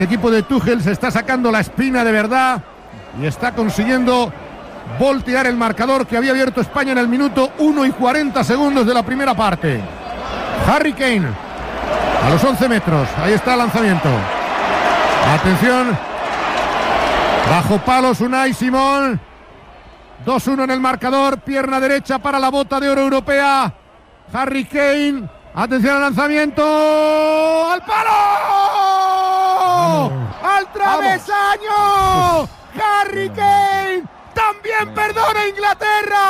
El equipo de Tuchel se está sacando la espina de verdad y está consiguiendo voltear el marcador que había abierto España en el minuto 1 y 40 segundos de la primera parte. Harry Kane a los 11 metros, ahí está el lanzamiento. Atención, bajo palos Unai Simón. 2-1 en el marcador, pierna derecha para la bota de oro europea. Harry Kane, atención al lanzamiento, al palo, al travesaño. Harry Kane también perdona Inglaterra.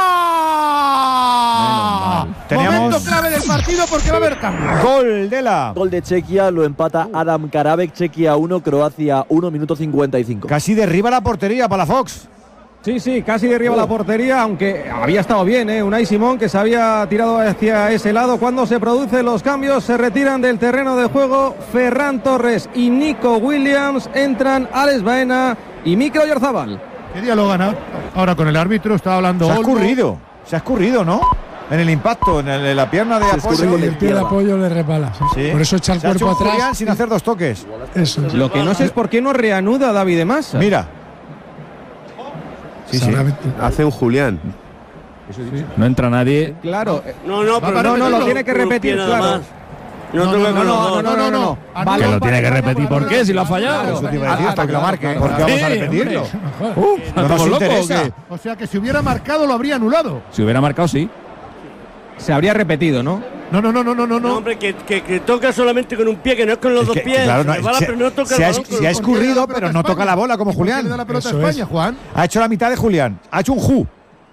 Momento clave del partido porque va a haber cambio. Gol de Chequia, lo empata Adam Karabek. Chequia 1, Croacia 1, minuto 55. Casi derriba la portería para la Fox. Sí, casi derriba la portería, aunque había estado bien, Unai Simón, que se había tirado hacia ese lado. Cuando se producen los cambios, se retiran del terreno de juego Ferran Torres y Nico Williams. Entran Alex Baena y Mikel Oyarzabal. ¿Qué día lo gana? Ahora con el árbitro está hablando. Se ha escurrido, ¿no? En el impacto, en la pierna de apoyo. El pie de apoyo le resbala. Sí. Por eso echa el cuerpo atrás. Julián sin hacer dos toques. Eso. Lo que no sé es por qué no reanuda David de Massa. Mira. Sí. Hace un Julián. No entra nadie. Claro. No, lo tiene que repetir, claro. No. Que lo tiene que repetir. ¿Por qué? Si lo ha fallado. Eso te iba a decir, hasta que lo marque. ¿Por qué vamos a repetirlo? ¿No estamos locos o qué? O sea que si hubiera marcado lo habría anulado. Si hubiera marcado, sí. Se habría repetido, ¿no? No. No, hombre, que toca solamente con un pie, que no es con los dos pies. Claro, Pero no toca el balón. se ha escurrido, pero no toca la bola como Julián. Le da la pelota a España, Juan. Ha hecho la mitad de Julián. Ha hecho un ju.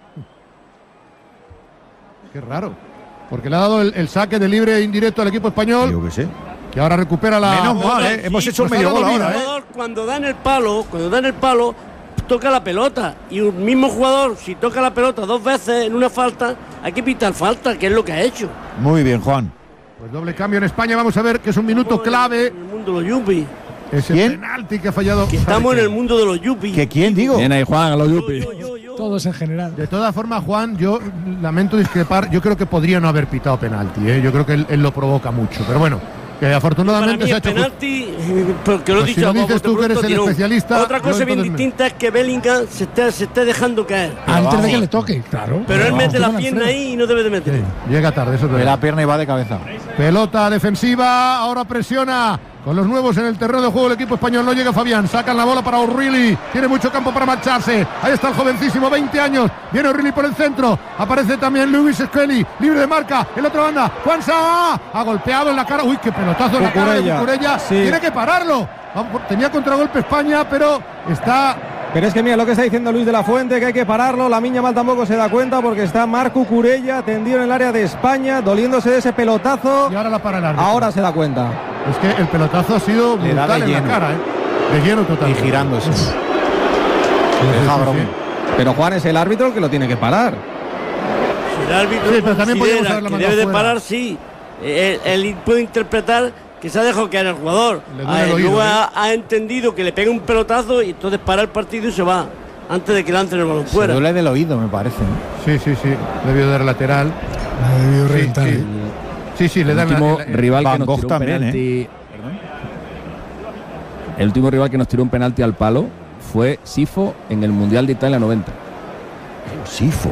Qué raro. Porque le ha dado el saque de libre indirecto al equipo español. Yo qué sé. Que ahora recupera la. Menos mal, hemos hecho un medio gol ahora, Cuando dan el palo, toca la pelota. Y un mismo jugador, si toca la pelota dos veces en una falta, hay que pitar falta, que es lo que ha hecho. Muy bien, Juan. Pues doble cambio en España. Vamos a ver que es un minuto clave. En el mundo de los yuppies. Ese penalti que ha fallado. Que estamos en el mundo de los yuppies. ¿Que quién digo? Bien ahí, Juan, a los yuppies. Todos en general. De todas formas, Juan, yo lamento discrepar. Yo creo que podría no haber pitado penalti. Yo creo que él lo provoca mucho. Pero bueno, que afortunadamente se ha hecho penalti, porque lo he dicho, si lo dices tú que eres el especialista. Otra cosa bien distinta es que Bellingham se esté dejando caer. Antes de que le toque, claro. Pero él mete la pierna ahí y no debe de meter. Sí, llega tarde, eso De la pierna y va de cabeza. Pelota defensiva, ahora presiona con los nuevos en el terreno de juego el equipo español. No llega Fabián, sacan la bola para O'Reilly, tiene mucho campo para marcharse. Ahí está el jovencísimo, 20 años, viene O'Reilly por el centro, aparece también Luis Skelly, libre de marca, en la otra banda, Juan Sá ha golpeado en la cara, uy, qué pelotazo en la cara de Cucurella, sí. Tiene que pararlo, tenía contragolpe España, pero está... Pero es que mira lo que está diciendo Luis de la Fuente, que hay que pararlo. La Miña Mal tampoco se da cuenta porque está Marc Cucurella tendido en el área de España, doliéndose de ese pelotazo. Y ahora la para el árbitro. Ahora se da cuenta. Es que el pelotazo ha sido brutal en la cara, de lleno total. Y girándose. Sí. Pero Juan es el árbitro el que lo tiene que parar. Si el árbitro pero también podemos haberla que mandado debe de fuera. parar, sí. Él puede interpretar que se ha dejado caer el jugador. Luego ha entendido que le pega un pelotazo y entonces para el partido y se va antes de que lancen el balón fuera. Se duele del oído, me parece. Sí. Debió dar lateral. Debió reventar. Sí, le dan el último rival que nos tiró un también, penalti. El último rival que nos tiró un penalti al palo fue Sifo en el Mundial de Italia 90. Sifo.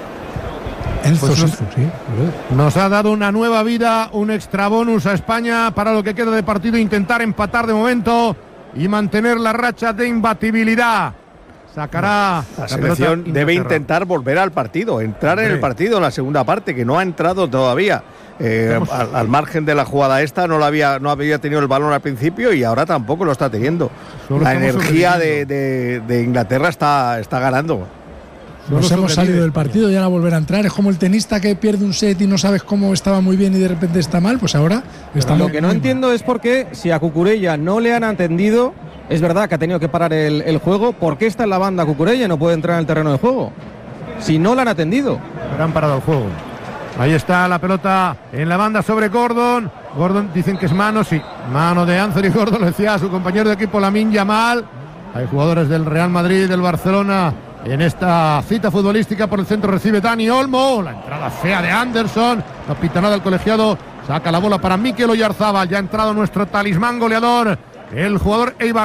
Nos ha dado una nueva vida, un extra bonus a España para lo que queda de partido, intentar empatar de momento y mantener la racha de imbatibilidad. Sacará la selección debe intentar volver al partido, entrar en el partido en la segunda parte, que no ha entrado todavía. Al margen de la jugada esta no había tenido el balón al principio y ahora tampoco lo está teniendo. La energía de Inglaterra está ganando. Nos hemos salido del partido y ahora volver a entrar. Es como el tenista que pierde un set y no sabes cómo estaba muy bien y de repente está mal. Pues ahora está Lo que no entiendo es por qué, si a Cucurella no le han atendido, es verdad que ha tenido que parar el juego, ¿por qué está en la banda Cucurella y no puede entrar en el terreno de juego? Si no le han atendido. Pero han parado el juego. Ahí está la pelota en la banda sobre Gordon. Gordon dicen que es mano, sí. Mano de Anthony Gordon, lo decía a su compañero de equipo Lamine Yamal. Hay jugadores del Real Madrid, del Barcelona. En esta cita futbolística por el centro recibe Dani Olmo. La entrada fea de Anderson. La pitanada del colegiado. Saca la bola para Mikel Oyarzabal. Ya ha entrado nuestro talismán goleador El jugador Eibar